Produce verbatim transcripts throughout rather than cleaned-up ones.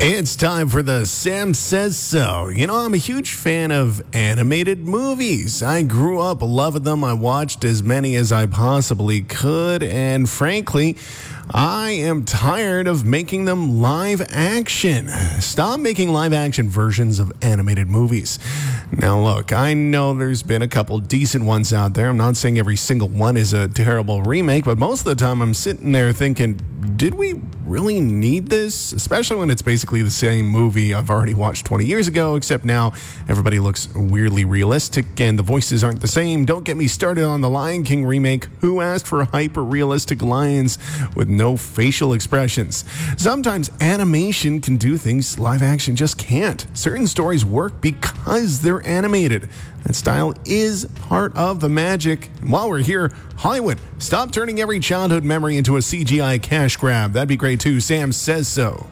It's time for the Sam Says So. You know, I'm a huge fan of animated movies. I grew up loving them. I watched as many as I possibly could. And frankly, I am tired of making them live action. Stop making live action versions of animated movies. Now, look, I know there's been a couple decent ones out there. I'm not saying every single one is a terrible remake, but most of the time I'm sitting there thinking, did we really need this? Especially when it's basically the same movie I've already watched twenty years ago, except now everybody looks weirdly realistic and the voices aren't the same. Don't get me started on the Lion King remake. Who asked for hyper-realistic lions with no facial expressions? Sometimes animation can do things live action just can't. Certain stories work because they're animated. That style is part of the magic. And while we're here, Hollywood, stop turning every childhood memory into a C G I cash grab. That'd be great too. Sam Says So.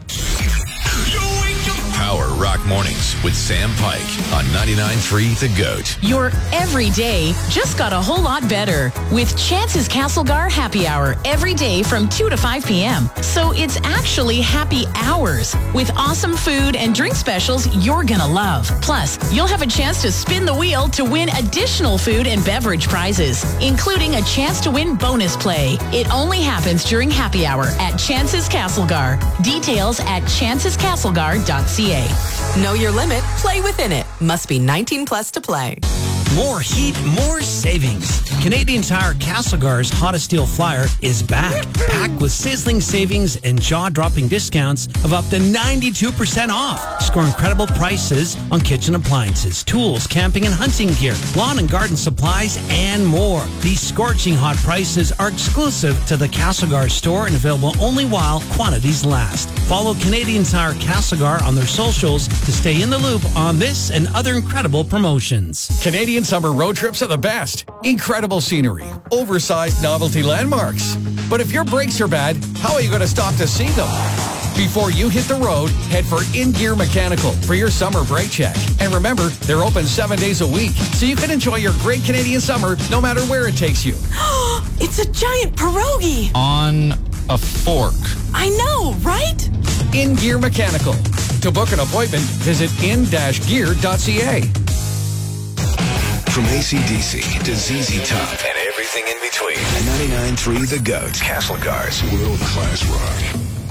Power Rock Mornings with Sam Pike on ninety-nine point three The Goat. Your everyday just got a whole lot better with Chance's Castlegar Happy Hour every day from two to five p.m. So it's actually happy hours with awesome food and drink specials you're gonna love. Plus, you'll have a chance to spin the wheel to win additional food and beverage prizes, including a chance to win bonus play. It only happens during Happy Hour at Chance's Castlegar. Details at chances castlegar dot c a. Know your limit, play within it. Must be nineteen plus to play. More heat, more savings. Canadian Tire Castlegar's Hottest Deal Flyer is back, packed with sizzling savings and jaw-dropping discounts of up to ninety-two percent off. Score incredible prices on kitchen appliances, tools, camping and hunting gear, lawn and garden supplies, and more. These scorching hot prices are exclusive to the Castlegar store and available only while quantities last. Follow Canadian Tire Castlegar on their socials to stay in the loop on this and other incredible promotions. Canadian summer road trips are the best. Incredible scenery, oversized novelty landmarks. But if your brakes are bad, how are you going to stop to see them? Before you hit the road, head for In Gear Mechanical for your summer brake check. And remember, they're open seven days a week, so you can enjoy your great Canadian summer no matter where it takes you. It's a giant pierogi. On a fork. I know, right? In Gear Mechanical. To book an appointment, visit in dash gear dot c a. From A C D C to Z Z Top and everything in between. ninety-nine point three The Goat. Castlegar's world-class rock.